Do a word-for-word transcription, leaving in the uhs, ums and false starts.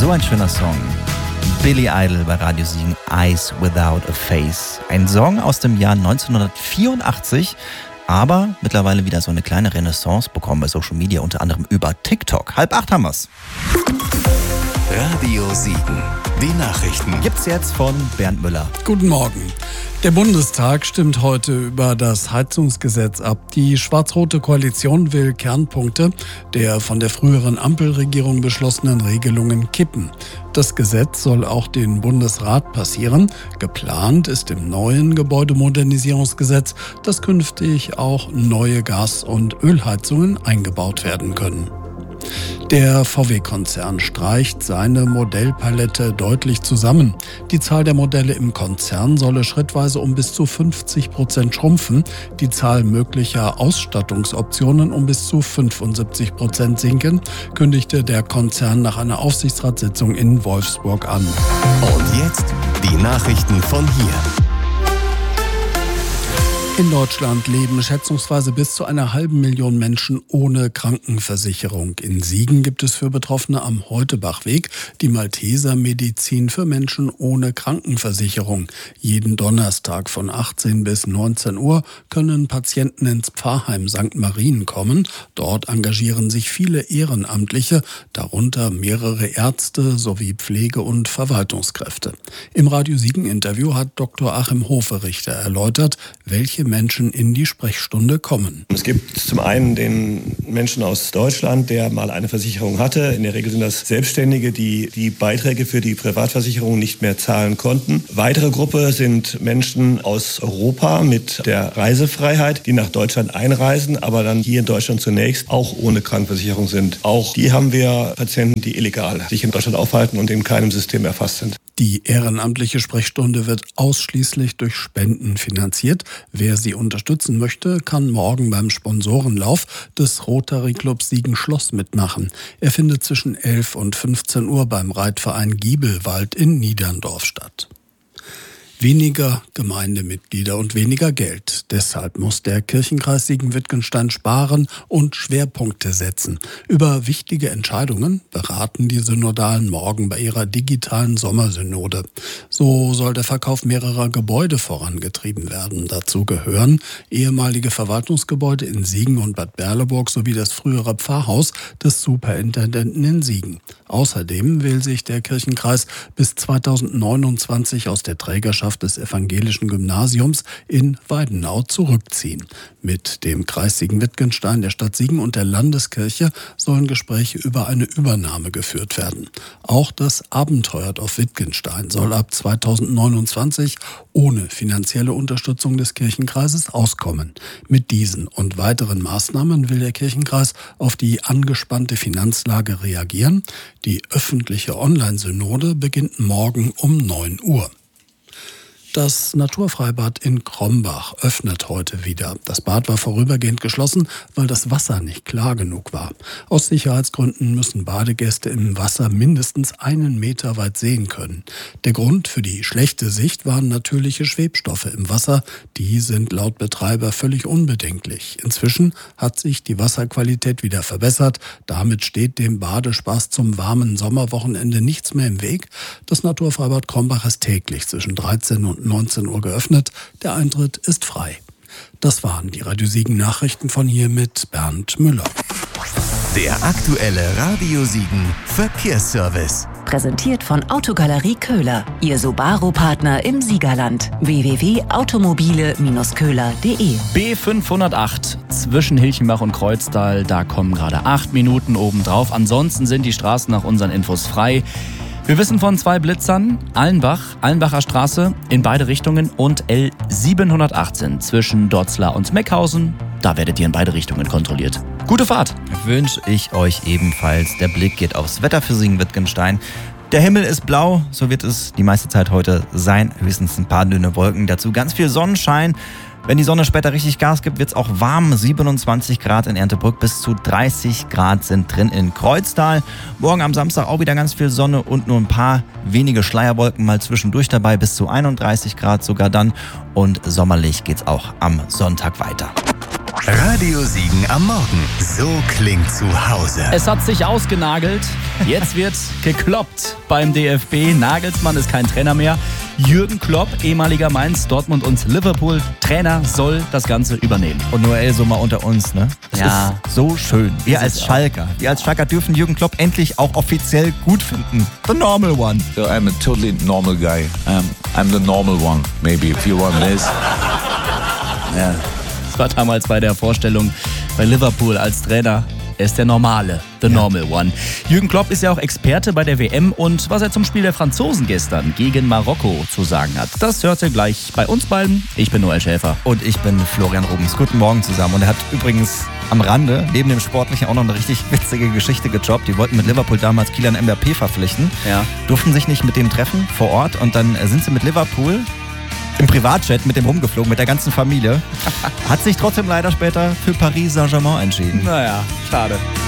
So ein schöner Song. Billy Idol bei Radio Siegen, Eyes Without a Face. Ein Song aus dem Jahr neunzehnhundertvierundachtzig, aber mittlerweile wieder so eine kleine Renaissance bekommen bei Social Media, unter anderem über TikTok. Halb acht haben wir's. Radio Siegen. Die Nachrichten Gibt's jetzt von Bernd Müller. Guten Morgen. Der Bundestag stimmt heute über das Heizungsgesetz ab. Die schwarz-rote Koalition will Kernpunkte der von der früheren Ampelregierung beschlossenen Regelungen kippen. Das Gesetz soll auch den Bundesrat passieren. Geplant ist im neuen Gebäudemodernisierungsgesetz, dass künftig auch neue Gas- und Ölheizungen eingebaut werden können. Der V W-Konzern streicht seine Modellpalette deutlich zusammen. Die Zahl der Modelle im Konzern solle schrittweise um bis zu fünfzig Prozent schrumpfen, die Zahl möglicher Ausstattungsoptionen um bis zu fünfundsiebzig Prozent sinken, kündigte der Konzern nach einer Aufsichtsratssitzung in Wolfsburg an. Und jetzt die Nachrichten von hier. In Deutschland leben schätzungsweise bis zu einer halben Million Menschen ohne Krankenversicherung. In Siegen gibt es für Betroffene am Heutebachweg die Malteser-Medizin für Menschen ohne Krankenversicherung. Jeden Donnerstag von achtzehn bis neunzehn Uhr können Patienten ins Pfarrheim Sankt Marien kommen. Dort engagieren sich viele Ehrenamtliche, darunter mehrere Ärzte sowie Pflege- und Verwaltungskräfte. Im Radio Siegen-Interview hat Doktor Achim Hoferichter erläutert, welche Menschen in die Sprechstunde kommen. Es gibt zum einen den Menschen aus Deutschland, der mal eine Versicherung hatte. In der Regel sind das Selbstständige, die die Beiträge für die Privatversicherung nicht mehr zahlen konnten. Weitere Gruppe sind Menschen aus Europa mit der Reisefreiheit, die nach Deutschland einreisen, aber dann hier in Deutschland zunächst auch ohne Krankenversicherung sind. Auch die haben wir Patienten, die illegal sich in Deutschland aufhalten und in keinem System erfasst sind. Die ehrenamtliche Sprechstunde wird ausschließlich durch Spenden finanziert. Wer sie unterstützen möchte, kann morgen beim Sponsorenlauf des Rotary Clubs Siegen-Schloss mitmachen. Er findet zwischen elf und fünfzehn Uhr beim Reitverein Giebelwald in Niederndorf statt. Weniger Gemeindemitglieder und weniger Geld. Deshalb muss der Kirchenkreis Siegen-Wittgenstein sparen und Schwerpunkte setzen. Über wichtige Entscheidungen beraten die Synodalen morgen bei ihrer digitalen Sommersynode. So soll der Verkauf mehrerer Gebäude vorangetrieben werden. Dazu gehören ehemalige Verwaltungsgebäude in Siegen und Bad Berleburg sowie das frühere Pfarrhaus des Superintendenten in Siegen. Außerdem will sich der Kirchenkreis bis zweitausendneunundzwanzig aus der Trägerschaft des evangelischen Gymnasiums in Weidenau zurückziehen. Mit dem Kreis Siegen-Wittgenstein, der Stadt Siegen und der Landeskirche sollen Gespräche über eine Übernahme geführt werden. Auch das Abenteuerdorf Wittgenstein soll ab zweitausendneunundzwanzig ohne finanzielle Unterstützung des Kirchenkreises auskommen. Mit diesen und weiteren Maßnahmen will der Kirchenkreis auf die angespannte Finanzlage reagieren. Die öffentliche Online-Synode beginnt morgen um neun Uhr. Das Naturfreibad in Krombach öffnet heute wieder. Das Bad war vorübergehend geschlossen, weil das Wasser nicht klar genug war. Aus Sicherheitsgründen müssen Badegäste im Wasser mindestens einen Meter weit sehen können. Der Grund für die schlechte Sicht waren natürliche Schwebstoffe im Wasser. Die sind laut Betreiber völlig unbedenklich. Inzwischen hat sich die Wasserqualität wieder verbessert. Damit steht dem Badespaß zum warmen Sommerwochenende nichts mehr im Weg. Das Naturfreibad Krombach ist täglich zwischen dreizehn und neunzehn Uhr geöffnet. Der Eintritt ist frei. Das waren die Radio Siegen Nachrichten von hier mit Bernd Müller. Der aktuelle Radio Siegen Verkehrsservice. Präsentiert von Autogalerie Köhler, Ihr Subaru-Partner im Siegerland. w w w punkt automobile Bindestrich köhler punkt de B fünfhundertacht zwischen Hilchenbach und Kreuztal, da kommen gerade acht Minuten obendrauf. Ansonsten sind die Straßen nach unseren Infos frei. Wir wissen von zwei Blitzern, Allenbach, Allenbacher Straße in beide Richtungen und L siebenhundertachtzehn zwischen Dotzlar und Meckhausen. Da werdet ihr in beide Richtungen kontrolliert. Gute Fahrt! Wünsche ich euch ebenfalls. Der Blick geht aufs Wetter für Siegen-Wittgenstein. Der Himmel ist blau, so wird es die meiste Zeit heute sein. Höchstens ein paar dünne Wolken, dazu ganz viel Sonnenschein. Wenn die Sonne später richtig Gas gibt, wird es auch warm. siebenundzwanzig Grad in Erntebrück, bis zu dreißig Grad sind drin in Kreuztal. Morgen am Samstag auch wieder ganz viel Sonne und nur ein paar wenige Schleierwolken mal zwischendurch dabei, bis zu einunddreißig Grad sogar dann. Und sommerlich geht's auch am Sonntag weiter. Radio Siegen am Morgen. So klingt zu Hause. Es hat sich ausgenagelt. Jetzt wird gekloppt beim D F B. Nagelsmann ist kein Trainer mehr. Jürgen Klopp, ehemaliger Mainz, Dortmund und Liverpool Trainer, soll das Ganze übernehmen. Und Noel, so mal unter uns, ne? Das Ja. ist so schön. Wir Ist als es auch. Schalker, wir als Schalker dürfen Jürgen Klopp endlich auch offiziell gut finden. The normal one. So I'm a totally normal guy. Um, I'm the normal one, maybe, if you want this. Yeah. Das war damals bei der Vorstellung bei Liverpool als Trainer. Er ist der Normale, the normal one. Jürgen Klopp ist ja auch Experte bei der W M und was er zum Spiel der Franzosen gestern gegen Marokko zu sagen hat, das hört ihr gleich bei uns beiden. Ich bin Noel Schäfer. Und ich bin Florian Rubens. Guten Morgen zusammen. Und er hat übrigens am Rande, neben dem Sportlichen, auch noch eine richtig witzige Geschichte gejobbt. Die wollten mit Liverpool damals Kylian Mbappé verpflichten. Ja. Durften sich nicht mit dem treffen vor Ort. Und dann sind sie mit Liverpool im Privatjet mit dem rumgeflogen, mit der ganzen Familie. Hat sich trotzdem leider später für Paris Saint-Germain entschieden. Naja, schade.